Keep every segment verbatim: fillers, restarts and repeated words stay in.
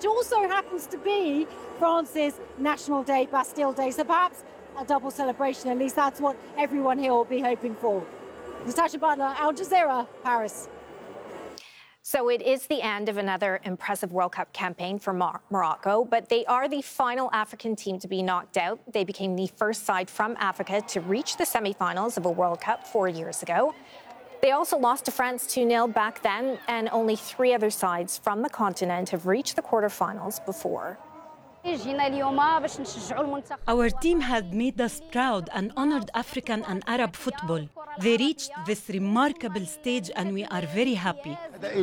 which also happens to be France's National Day, Bastille Day. So perhaps a double celebration, at least that's what everyone here will be hoping for. Natasha Butler, Al Jazeera, Paris. So it is the end of another impressive World Cup campaign for Mor- Morocco, but they are the final African team to be knocked out. They became the first side from Africa to reach the semi-finals of a World Cup four years ago. They also lost to France two nil back then, and only three other sides from the continent have reached the quarterfinals before. Our team had made us proud and honored African and Arab football. They reached this remarkable stage and we are very happy.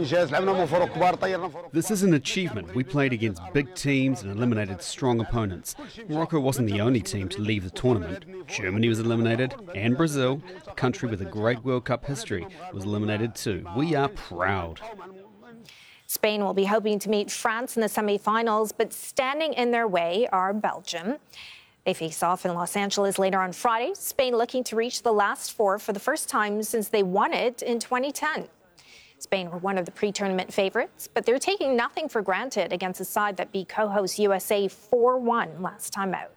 This is an achievement. We played against big teams and eliminated strong opponents. Morocco wasn't the only team to leave the tournament. Germany was eliminated, and Brazil, a country with a great World Cup history, was eliminated too. We are proud. Spain will be hoping to meet France in the semi-finals, but standing in their way are Belgium. They face off in Los Angeles later on Friday. Spain looking to reach the last four for the first time since they won it in twenty ten. Spain were one of the pre-tournament favourites, but they're taking nothing for granted against a side that beat co-host U S A four one last time out.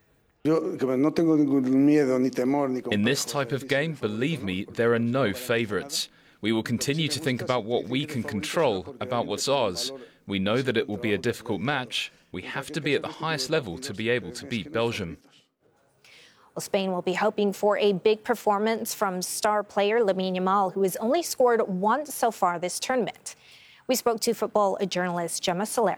In this type of game, believe me, there are no favourites. We will continue to think about what we can control, about what's ours. We know that it will be a difficult match. We have to be at the highest level to be able to beat Belgium. Well, Spain will be hoping for a big performance from star player Lamine Yamal, who has only scored once so far this tournament. We spoke to football journalist Gemma Soler.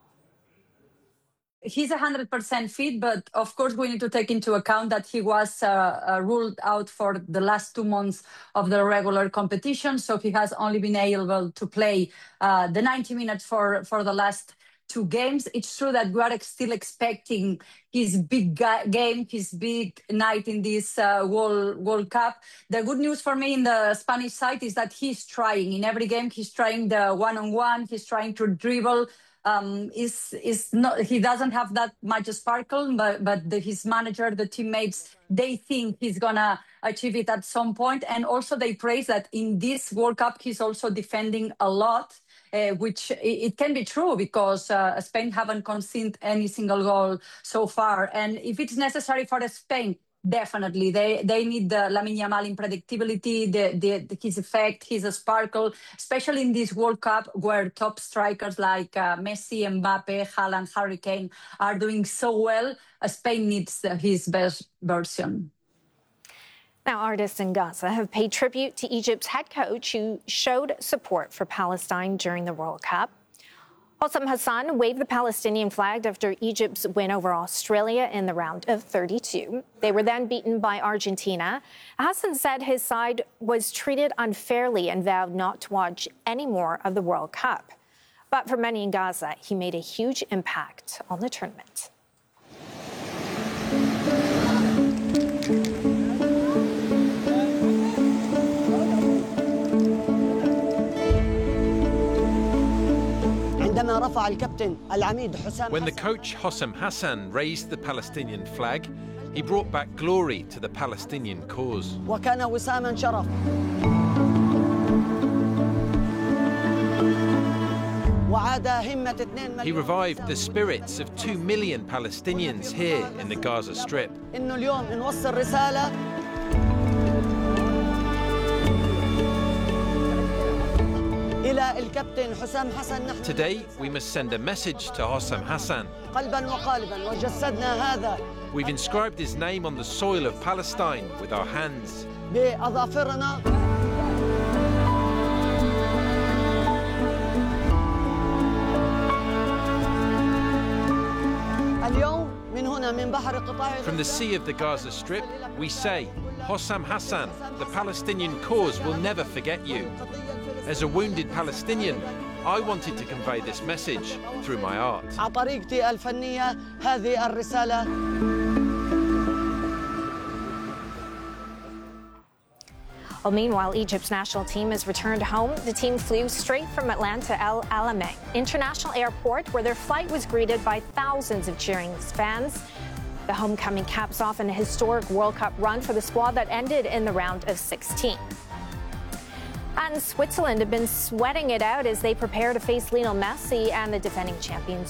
He's one hundred percent fit, but of course we need to take into account that he was uh, uh, ruled out for the last two months of the regular competition, so he has only been able to play uh, the ninety minutes for, for the last two games. It's true that we are still expecting his big ga- game, his big night in this uh, World, World Cup. The good news for me in the Spanish side is that he's trying. In every game, he's trying the one-on-one, he's trying to dribble. Um, is is not he doesn't have that much sparkle, but but the, his manager, the teammates, they think he's gonna achieve it at some point, and also they praise that in this World Cup he's also defending a lot, uh, which it, it can be true because uh, Spain haven't conceded any single goal so far, and if it's necessary for Spain. Definitely, they they need the Lamine Yamal unpredictability, the, the his effect, his sparkle, especially in this World Cup where top strikers like uh, Messi, Mbappe, Haaland, Harry Kane are doing so well. Uh, Spain needs uh, his best version. Now, artists in Gaza have paid tribute to Egypt's head coach, who showed support for Palestine during the World Cup. Hossam Hassan waved the Palestinian flag after Egypt's win over Australia in the round of thirty-two. They were then beaten by Argentina. Hassan said his side was treated unfairly and vowed not to watch any more of the World Cup. But for many in Gaza, he made a huge impact on the tournament. When the coach Hossam Hassan raised the Palestinian flag, he brought back glory to the Palestinian cause. He revived the spirits of two million Palestinians here in the Gaza Strip. Today, we must send a message to Hossam Hassan. We've inscribed his name on the soil of Palestine with our hands. From the sea of the Gaza Strip, we say, Hossam Hassan, the Palestinian cause will never forget you. As a wounded Palestinian, I wanted to convey this message through my art. Well, meanwhile, Egypt's national team has returned home. The team flew straight from Atlanta El Alamein International Airport, where their flight was greeted by thousands of cheering fans. The homecoming caps off an historic World Cup run for the squad that ended in the round of sixteen. And Switzerland have been sweating it out as they prepare to face Lionel Messi and the defending champions